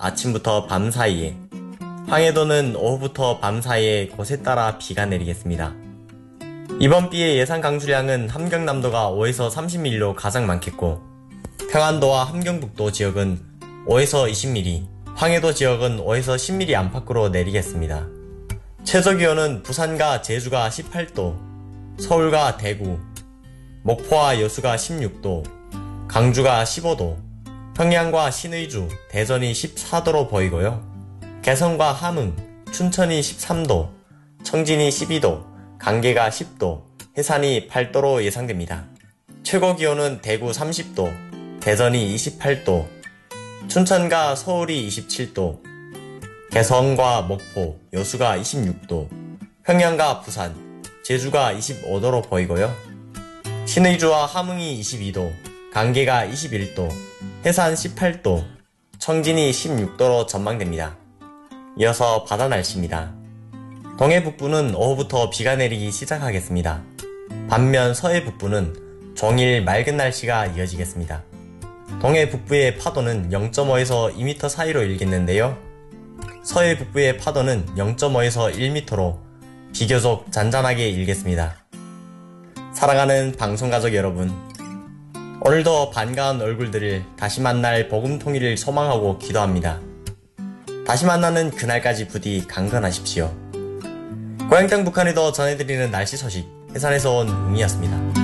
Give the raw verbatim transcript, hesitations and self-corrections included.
아침부터 밤 사이에, 황해도는 오후부터 밤 사이에 곳에 따라 비가 내리겠습니다. 이번 비의 예상 강수량은 함경남도가 오에서 삼십 밀리미터로 가장 많겠고, 평안도와 함경북도 지역은 오에서 이십 밀리미터, 황해도 지역은 오에서 십 밀리미터 안팎으로 내리겠습니다. 최저기온은 부산과 제주가 십팔 도, 서울과 대구, 목포와 여수가 십육 도, 강주가 십오 도, 평양과 신의주, 대전이 십사 도로 보이고요. 개성과 함흥, 춘천이 십삼 도, 청진이 십이 도, 강계가 십 도, 해산이 팔 도로 예상됩니다. 최고기온은 대구 삼십 도, 대전이 이십팔 도, 춘천과 서울이 이십칠 도, 개성과 목포, 여수가 이십육 도, 평양과 부산, 제주가 이십오 도로 보이고요. 신의주와 함흥이 이십이 도, 강계가 이십일 도, 해산 십팔 도, 청진이 십육 도로 전망됩니다. 이어서 바다 날씨입니다. 동해 북부는 오후부터 비가 내리기 시작하겠습니다. 반면 서해 북부는 종일 맑은 날씨가 이어지겠습니다. 동해 북부의 파도는 영 점 오에서 이 미터 사이로 일겠는데요. 서해 북부의 파도는 영 점 오에서 일 미터로 비교적 잔잔하게 일겠습니다. 사랑하는 방송가족 여러분, 오늘도 반가운 얼굴들을 다시 만날 복음 통일을 소망하고 기도합니다. 다시 만나는 그날까지 부디 강건하십시오. 고향 땅 북한에도 전해드리는 날씨 소식, 해산에서 온 웅이었습니다.